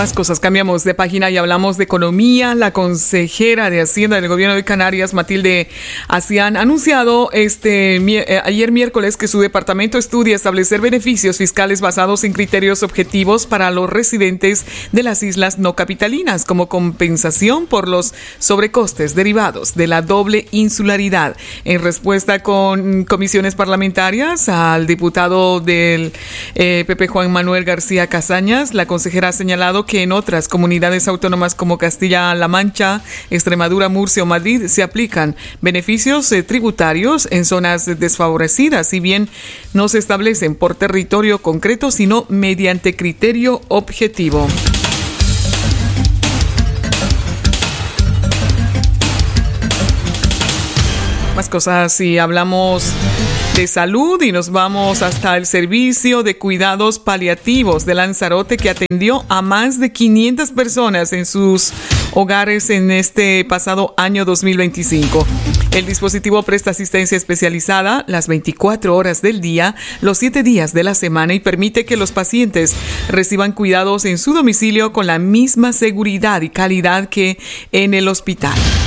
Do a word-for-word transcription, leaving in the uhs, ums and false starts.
Más cosas, cambiamos de página y hablamos de economía. La consejera de Hacienda del Gobierno de Canarias, Matilde Acián, ha anunciado este eh, ayer miércoles que su departamento estudia establecer beneficios fiscales basados en criterios objetivos para los residentes de las islas no capitalinas como compensación por los sobrecostes derivados de la doble insularidad. En respuesta con comisiones parlamentarias al diputado del eh, P P Juan Manuel García Casañas, la consejera ha señalado que en otras comunidades autónomas como Castilla-La Mancha, Extremadura, Murcia o Madrid se aplican beneficios eh, tributarios en zonas desfavorecidas, si bien no se establecen por territorio concreto, sino mediante criterio objetivo. Más cosas, si hablamos de salud y nos vamos hasta el servicio de cuidados paliativos de Lanzarote, que atendió a más de quinientas personas en sus hogares en este pasado año dos mil veinticinco. El dispositivo presta asistencia especializada las veinticuatro horas del día, los siete días de la semana, y permite que los pacientes reciban cuidados en su domicilio con la misma seguridad y calidad que en el hospital.